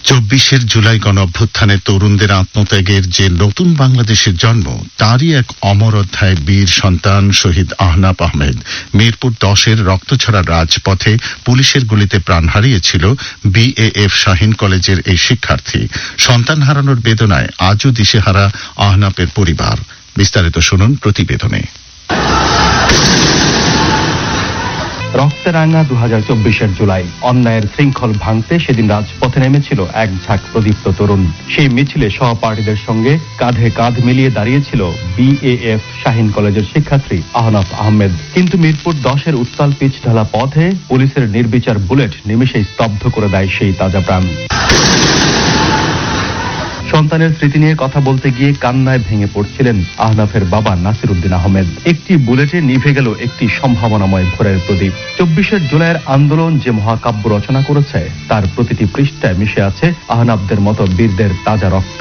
২৪ জুলাই গণঅভ্যুত্থানে তরুণদের আত্মত্যাগের যে নতুন বাংলাদেশের জন্ম, তারই এক অমর অধ্যায় বীর সন্তান শহীদ আহনাফ আহমেদ। মিরপুর 10-এর রক্তছড়া রাজপথে পুলিশের গুলিতে প্রাণ হারিয়েছিল বিএএফ শাহীন কলেজের এই শিক্ষার্থী। সন্তান হারানোর বেদনায় আজও দিশেহারা আহনাফের পরিবার। বিস্তারিত শুনুন প্রতিবেদনে। রক্তরাঙা 2024-এর জুলাই, অন্যায়ের শৃঙ্খল ভাঙতে সেদিন রাজপথে নেমেছিল এক ঝাঁক প্রদীপ্ত তরুণ। সেই মিছিলে সহপাঠীদের সঙ্গে কাঁধে কাঁধ মিলিয়ে দাঁড়িয়েছিল বিএএফ শাহীন কলেজের শিক্ষার্থী আহনাফ আহমেদ। কিন্তু মিরপুর 10-এর উত্তাল পিচ ঢালা পথে পুলিশের নির্বিচার বুলেট নিমেষেই স্তব্ধ করে দেয় সেই তাজা প্রাণ। সন্তানের স্মৃতি নিয়ে কথা বলতে গিয়ে কান্নায় ভেঙে পড়ছিলেন আহনাফের বাবা নাসির উদ্দিন আহমেদ। একটি বুলেটে নিভে গেল একটি সম্ভাবনাময় ভোরের প্রদীপ। 24 জুলাইয়ের আন্দোলন যে মহাকাব্য রচনা করেছে, তার প্রতিটি পৃষ্ঠায় মিশে আছে আহনাফদের মতো বীরদের তাজা রক্ত।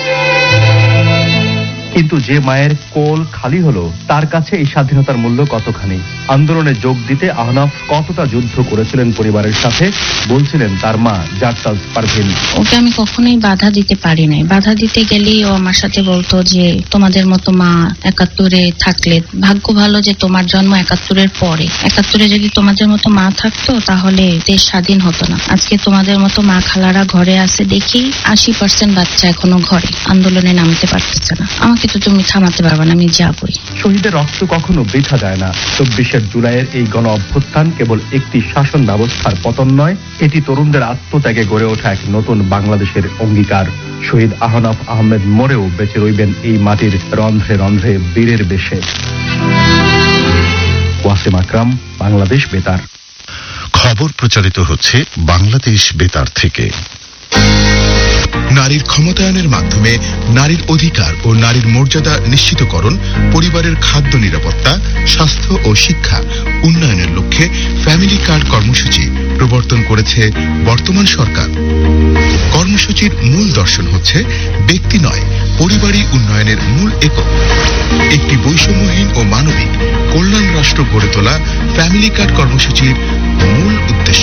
কিন্তু যে মায়ের কোল খালি হলো, তার কাছে এই স্বাধীনতার মূল্য কতখানি? আন্দোলনে যোগ দিতে আহনাফ কতটা যুদ্ধ করেছিলেন পরিবারের সাথে, বলছিলেন তার মা জারতাজ পারভিন। ওকে আমি কখনোই বাধা দিতে পারি নাই। বাধা দিতে গেলেই ও আমার সাথে বলতো যে তোমাদের মতো মা 71-এ থাকলে ভাগ্য ভালো, যে তোমার জন্ম 71-এর পরে। 71-এ যদি তোমাদের মতো মা থাকতো তাহলে দেশ স্বাধীন হতো না। আজকে তোমাদের মতো মা খালারা ঘরে আছে দেখি 80% বাচ্চা এখনো ঘরে, আন্দোলনে নামতে পারতেছে না। আমাকে তো তুমি থামাতে পারবে না, আমি যাবই। শহীদের রক্ত কখনো বৃথা যায় না। 24 জুলাইয়ের এই গণ অভ্যুত্থান কেবল একটি শাসন ব্যবস্থার পতন নয়, এটি তরুণদের আত্মত্যাগে গড়ে ওঠা এক নতুন বাংলাদেশের অঙ্গীকার। শহীদ আহনাফ আহমেদ মরেও বেঁচে রইবেন এই মাটির রন্ধ্রে রন্ধ্রে বীরের বেশে। ওয়াসিম আকরাম, বাংলাদেশ বেতার। খবর প্রচারিত হচ্ছে বাংলাদেশ বেতার থেকে। নারীর ক্ষমতায়নের মাধ্যমে নারীর অধিকার ও নারীর মর্যাদা নিশ্চিতকরণ, পরিবারের খাদ্য নিরাপত্তা, স্বাস্থ্য ও শিক্ষা উন্নয়নের লক্ষ্যে ফ্যামিলি কার্ড কর্মসূচি প্রবর্তন করেছে বর্তমান সরকার। কর্মসূচির মূল দর্শন হচ্ছে ব্যক্তি নয়, পরিবারই উন্নয়নের মূল একক। একটি বৈষম্যহীন ও মানবিক কল্যাণ রাষ্ট্র গড়ে তোলা ফ্যামিলি কার্ড কর্মসূচির মূল উদ্দেশ্য।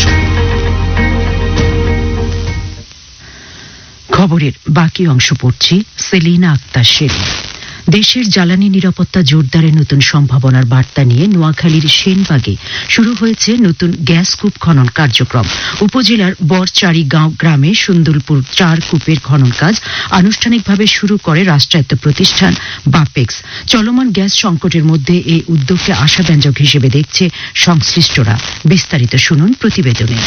খবরের বাকি অংশ পড়ছি সেলিনা আক্তার শেরি। দেশের জ্বালানি নিরাপত্তা জোরদারের নতুন সম্ভাবনার বার্তা নিয়ে নোয়াখালীর সেনবাগে শুরু হয়েছে নতুন গ্যাস কূপ খনন কার্যক্রম। উপজেলার বরচারিগাঁও গ্রামে সুন্দরপুর 4 কূপের খনন কাজ আনুষ্ঠানিকভাবে শুরু করে রাষ্ট্রায়ত্ত প্রতিষ্ঠান বাপেক্স। চলমান গ্যাস সংকটের মধ্যে এই উদ্যোগকে আশাব্যঞ্জক হিসেবে দেখছে সংশ্লিষ্টরা। বিস্তারিত শুনুন প্রতিবেদনে।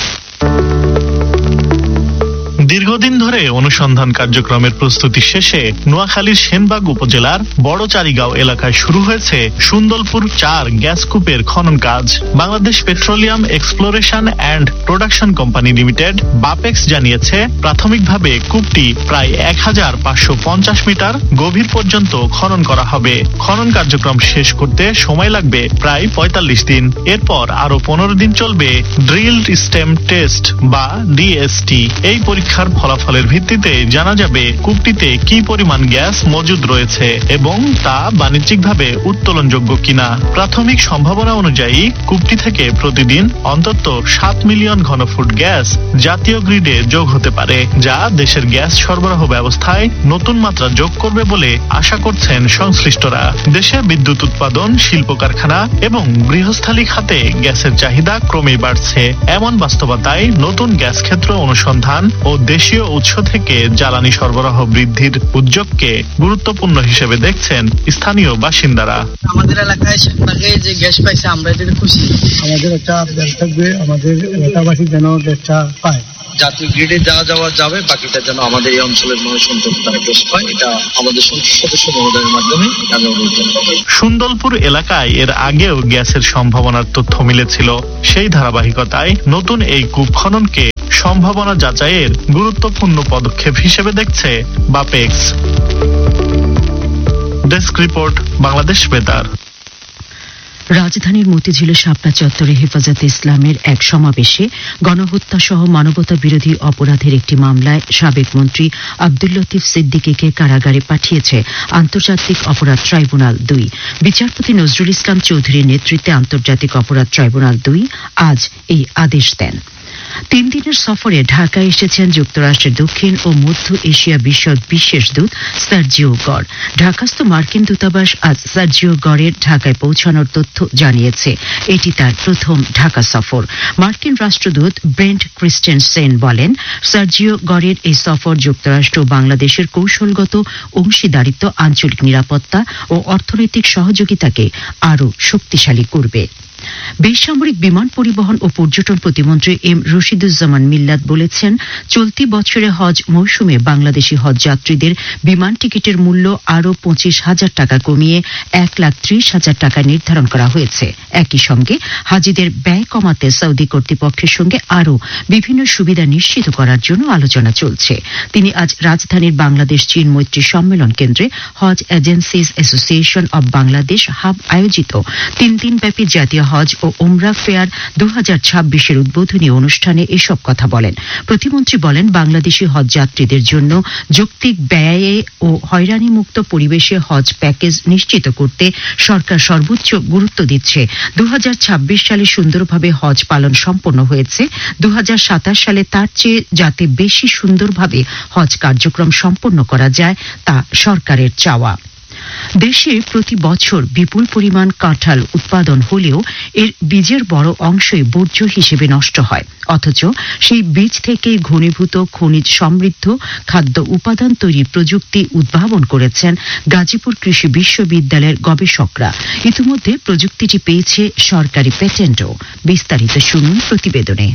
দীর্ঘদিন ধরে অনুসন্ধান কার্যক্রমের প্রস্তুতি শেষে নোয়াখালীর সেনবাগ উপজেলার বড়চারিগাঁও এলাকায় শুরু হয়েছে সুন্দরপুর 4 গ্যাস কূপের খনন কাজ। Bangladesh petroleum exploration and production company limited Bapex জানিয়েছে, প্রাথমিকভাবে কূপটি প্রায় 1550 মিটার গভীর পর্যন্ত খনন করা হবে। খনন কার্যক্রম শেষ করতে সময় লাগবে প্রায় 45 দিন। এরপর আরো 15 দিন চলবে ড্রিলড স্টেম টেস্ট বা ডিএসটি। এই পরীক্ষার ফলাফলের ভিত্তিতে জানা যাবে কূপটিতে কি পরিমাণ গ্যাস মজুদ রয়েছে এবং তা বাণিজ্যিকভাবে উত্তোলনযোগ্য কিনা। প্রাথমিক সম্ভাবনা অনুযায়ী কূপটি থেকে প্রতিদিন অন্তত 7 মিলিয়ন ঘনফুট গ্যাস জাতীয় গ্রিডে যোগ হতে পারে, যা দেশের গ্যাস সরবরাহ ব্যবস্থায় নতুন মাত্রা যোগ করবে বলে আশা করছেন সংশ্লিষ্টরা। দেশে বিদ্যুৎ উৎপাদন, শিল্প কারখানা এবং গৃহস্থালী খাতে গ্যাসের চাহিদা ক্রমেই বাড়ছে। এমন বাস্তবতায় নতুন গ্যাস ক্ষেত্র অনুসন্ধান ও দেশীয় উৎস থেকে জ্বালানি সরবরাহ বৃদ্ধির উদ্যোগকে গুরুত্বপূর্ণ হিসেবে দেখছেন স্থানীয় বাসিন্দারা। আমাদের এলাকায় যে গ্যাস পাইছে আমরা এটাতে খুশি। আমাদের একটা আবদার থাকবে, আমাদের এলাকাবাসী যেন গ্যাসটা পায়। জাতীয় গ্রিডে যাওয়া যাবে, বাকিটা যেন আমাদের এই অঞ্চলের মানুষ অন্তত তারা গ্যাস পায়। এটা আমাদের সদস্য মহোদয়ের মাধ্যমে আমি অনুরোধ করব। সুন্দরপুর এলাকায় এর আগেও গ্যাসের সম্ভাবনার তথ্য মিলেছিল। সেই ধারাবাহিকতায় নতুন এই কূপ খননকে সম্ভাবনা যাচাইয়ের গুরুত্বপূর্ণ পদক্ষেপ হিসেবে দেখছে বাপেক্স। ডেস্ক রিপোর্ট, বাংলাদেশ বেতার। রাজধানীর মতিঝিলে শাপলা চত্বরে হেফাজতে ইসলামের এক সমাবেশে গণহত্যা সহ মানবতা বিরোধী অপরাধের একটি মামলায় সাবেক মন্ত্রী আব্দুল লতিফ সিদ্দিকীকে কারাগারে পাঠিয়েছে আন্তর্জাতিক অপরাধ ট্রাইব্যুনাল 2। বিচারপতি নজরুল ইসলাম চৌধুরীর নেতৃত্বে আন্তর্জাতিক অপরাধ ট্রাইব্যুনাল 2 আজ এই আদেশ দেন। তিন দিনের সফরে ঢাকায় এসেছেন যুক্তরাষ্ট্রের দক্ষিণ ও মধ্য এশিয়া বিষয়ক বিশেষ দূত সার্জিও গড়। ঢাকাস্থ মার্কিন দূতাবাস আজ সার্জিও গড়ের ঢাকায় পৌঁছানোর তথ্য জানিয়েছে। এটি তার প্রথম ঢাকা সফর। মার্কিন রাষ্ট্রদূত ব্রেন্ট ক্রিস্টেনসেন বলেন, সার্জিও গড়ের এই সফর যুক্তরাষ্ট্র ও বাংলাদেশের কৌশলগত অংশীদারিত্ব, আঞ্চলিক নিরাপত্তা ও অর্থনৈতিক সহযোগিতাকে আরও শক্তিশালী করবে। বেসামরিক বিমান পরিবহন ও পর্যটন প্রতিমন্ত্রী এম রশিদুজ্জামান মিল্লাত বলেছেন, চলতি বছরে হজ মৌসুমে বাংলাদেশি হজ যাত্রীদের বিমান টিকিটের মূল্য আরও 25,000 টাকা কমিয়ে 1,30,000 টাকা নির্ধারণ করা হয়েছে। একই সঙ্গে হাজিদের ব্যয় কমাতে সৌদি কর্তৃপক্ষের সঙ্গে আরও বিভিন্ন সুবিধা নিশ্চিত করার জন্য আলোচনা চলছে। তিনি আজ রাজধানীর বাংলাদেশ চীন মৈত্রী সম্মেলন কেন্দ্রে হজ agencies association of Bangladesh hub আয়োজিত 3 দিনব্যাপী জাতীয় হজ ও ওমরা ফেয়ার 2026 উদ্বোধনী অনুষ্ঠানে এসব কথা বলেন। প্রতিমন্ত্রী বলেন, বাংলাদেশি হজ যাত্রীদের জন্য যৌক্তিক ব্যয়ে ও হয়রানিমুক্ত পরিবেশে হজ প্যাকেজ নিশ্চিত করতে সরকার সর্বোচ্চ গুরুত্ব দিচ্ছে। 2026 সালে সুন্দরভাবে হজ পালন সম্পন্ন হয়েছে। 2027 সালে তার চেয়ে যাতে বেশি সুন্দরভাবে হজ কার্যক্রম সম্পন্ন করা যায় তা সরকারের চাওয়া। দেশে প্রতি বছর বিপুল পরিমাণ কাঁঠাল উৎপাদন হলেও এর বীজের বড় অংশই বর্জ্য হিসেবে নষ্ট হয়। অথচ সেই বীজ থেকে ঘনীভূত খনিজ সমৃদ্ধ খাদ্য উপাদান তৈরির প্রযুক্তি উদ্ভাবন করেছেন গাজীপুর কৃষি বিশ্ববিদ্যালয়ের গবেষকরা। ইতিমধ্যে প্রযুক্তিটি পেয়েছে সরকারি পেটেন্টও। বিস্তারিত শুনুন প্রতিবেদনে।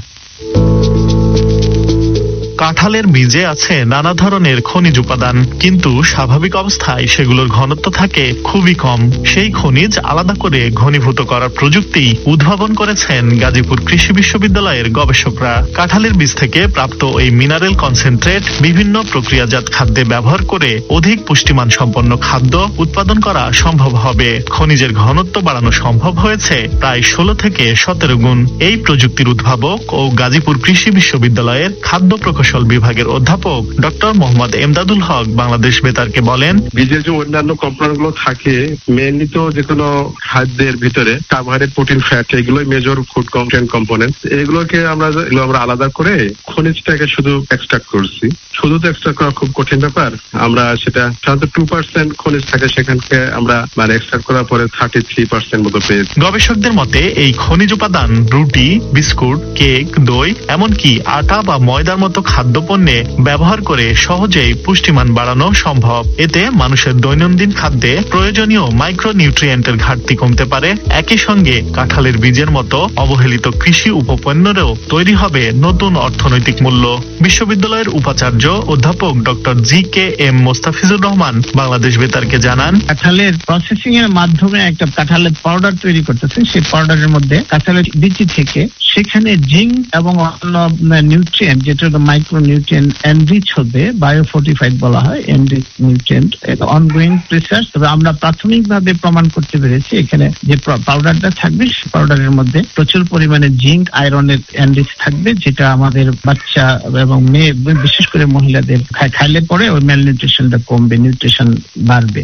কাঁঠালের বীজে আছে নানা ধরনের খনিজ উপাদান, কিন্তু স্বাভাবিক অবস্থায় সেগুলোর ঘনত্ব থাকে খুবই কম। সেই খনিজ আলাদা করে ঘনীভূত করার প্রযুক্তি উদ্ভাবন করেছেন গাজীপুর কৃষি বিশ্ববিদ্যালয়ের গবেষকরা। কাঁঠালের বীজ থেকে প্রাপ্ত এই মিনারেল কনসেন্ট্রেট বিভিন্ন প্রক্রিয়াজাত খাদ্যে ব্যবহার করে অধিক পুষ্টিমান সম্পন্ন খাদ্য উৎপাদন করা সম্ভব হবে। খনিজের ঘনত্ব বাড়ানো সম্ভব হয়েছে প্রায় 16 থেকে 17 গুণ। এই প্রযুক্তির উদ্ভাবক ও গাজীপুর কৃষি বিশ্ববিদ্যালয়ের খাদ্য প্রকৌশল বিভাগের অধ্যাপক ডক্টর মোহাম্মদ এমদাদুল হক বাংলাদেশ বেতারকে বলেন, বীজের যে অন্যান্য কম্পোনেন্ট গুলো থাকে, মেইনলি তো যে কোনো খাদ্যের ভিতরে কার্বোহাইড্রেট, প্রোটিন, ফ্যাট, এগুলোই মেজর ফুড কম্পোনেন্ট। এগুলোকে আমরা আলাদা করে খনিজটাকে শুধু এক্সট্রাক্ট করছি। শুধু তো এক্সট্রাক্ট করা খুব কঠিন ব্যাপার। আমরা সেটা সাধারণত 2% খনিজ থাকে, সেখানকে আমরা এক্সট্রাক্ট করার পরে 33% মতো পেয়েছি। গবেষকদের মতে এই খনিজ উপাদান রুটি, বিস্কুট, কেক, দই, এমনকি আটা বা ময়দার মতো খাদ্যপণ্যে ব্যবহার করে সহজেই পুষ্টিমান বাড়ানো সম্ভব। এতে মানুষের দৈনন্দিন খাদ্যে প্রয়োজনীয় মাইক্রোনিউট্রিয়েন্টের ঘাটতি কমতে পারে। একই সঙ্গে কাঁঠালের বীজের মতো অবহেলিত কৃষি উপপণ্যেরও তৈরি হবে নতুন অর্থনৈতিক মূল্য। বিশ্ববিদ্যালয়ের উপাচার্য অধ্যাপক ডক্টর জি.কে.এম. মোস্তাফিজুর রহমান বাংলাদেশ বেতারকে জানান, কাঁঠালের প্রসেসিং এর মাধ্যমে একটা কাঁঠালের পাউডার তৈরি করতেছে। সেই পাউডারের মধ্যে কাঁঠালের বিচি থেকে সেখানে জিঙ্ক এবং অন্য নিউট্রিয়েন্ট, যেটা মাইক্রোনিউট্রিয়েন্ট এনরিচ হবে, বায়োফোর্টিফাইড বলা হয়, এনরিচ নিউট্রিয়েন্ট। অনগোয়িং রিসার্চ, তবে আমরা প্রাথমিকভাবে প্রমাণ করতে পেরেছি এখানে যে পাউডারটা থাকবে, সেই পাউডারের মধ্যে প্রচুর পরিমাণে জিঙ্ক, আয়রনের এনরিচ থাকবে, যেটা আমাদের বাচ্চা এবং মেয়ে, বিশেষ করে মহিলাদের খাইলে পরে ওই ম্যালনিউট্রিশনটা কমবে, নিউট্রিশন বাড়বে।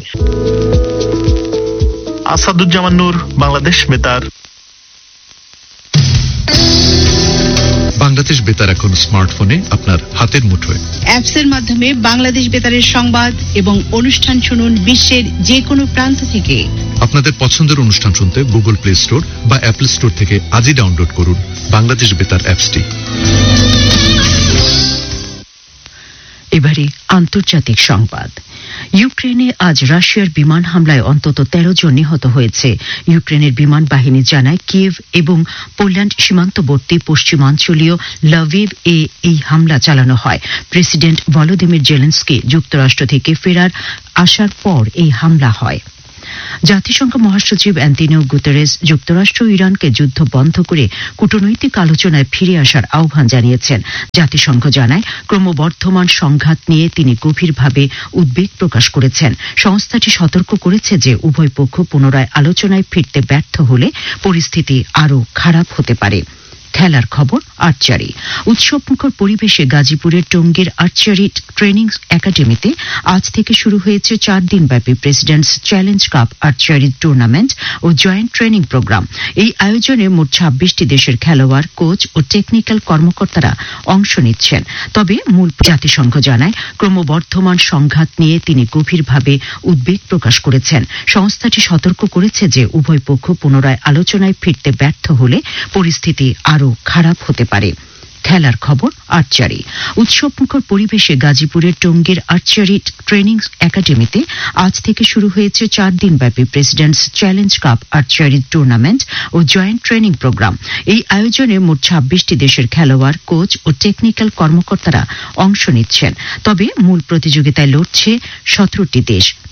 আসাদুজ্জামান নূর, বাংলাদেশ বেতার। বাংলাদেশ বেতার এখন স্মার্টফোনে আপনার হাতের মুঠোয়। অ্যাপসের মাধ্যমে বাংলাদেশ বেতারের সংবাদ এবং অনুষ্ঠান শুনুন বিশ্বের যে কোনো প্রান্ত থেকে। আপনাদের পছন্দের অনুষ্ঠান শুনতে গুগল প্লে স্টোর বা অ্যাপল স্টোর থেকে আজই ডাউনলোড করুন বাংলাদেশ বেতার অ্যাপসটি। এবারে আন্তর্জাতিক সংবাদ। ইউক্রেনে আজ রাশিয়ার বিমান হামলায় অন্তত 13 জন নিহত হয়েছে। ইউক্রেনের বিমান বাহিনী জানায়, কিয়েভ এবং পোল্যান্ড সীমান্তবর্তী পশ্চিমাঞ্চলীয় লভিভ এ এই হামলা চালানো হয়। প্রেসিডেন্ট ভলোদিমির জেলেনস্কি যুক্তরাষ্ট্র থেকে ফেরার আসার পর এই হামলা হয়। জাতিসংঘ মহাসচিব অ্যান্টোনিও গুতেরেস যুক্তরাষ্ট্র ও ইরানকে যুদ্ধ বন্ধ করে কূটনৈতিক আলোচনায় ফিরে আসার আহ্বান জানিয়েছেন। জাতিসংঘ জানায়, ক্রমবর্ধমান সংঘাত নিয়ে তিনি গভীরভাবে উদ্বেগ প্রকাশ করেছেন। সংস্থাটি সতর্ক করেছে যে উভয় পক্ষ পুনরায় আলোচনায় ফিরতে ব্যর্থ হলে পরিস্থিতি আরও খারাপ হতে পারে। খেলার খবর আর্চারি। উৎসবমুখর পরিবেশে গাজীপুরের টঙ্গীর আর্চারি ট্রেনিং একাডেমিতে আজ থেকে শুরু হয়েছে 4 দিনব্যাপী presidents challenge cup archery tournament ও জয়েন্ট ট্রেনিং প্রোগ্রাম। এই আয়োজনে মোট 26টি দেশের খেলোয়াড়, কোচ ও টেকনিক্যাল কর্মকর্তারা অংশ নিচ্ছেন। তবে মূল জাতিসংঘ জানায়, ক্রমবর্ধমান সংঘাত নিয়ে তিনি গভীরভাবে উদ্বেগ প্রকাশ করেছেন। সংস্থাটি সতর্ক করেছে যে উভয় পক্ষ পুনরায় আলোচনায় ফিরতে ব্যর্থ হলে পরিস্থিতি আরও খারাপ হতে পারে। খেলার খবর আর্চারি। উৎসবমুখর পরিবেশে গাজীপুরের টঙ্গীর আর্চারি ট্রেনিং একাডেমিতে আজ থেকে শুরু হয়েছে 4 দিনব্যাপী presidents challenge cup archery tournament ও জয়েন্ট ট্রেনিং প্রোগ্রাম। এই আয়োজনে মোট 26টি দেশের খেলোয়াড়, কোচ ও টেকনিক্যাল কর্মকর্তারা অংশ নিচ্ছেন। তবে মূল প্রতিযোগিতায় লড়ছে 17টি দেশ।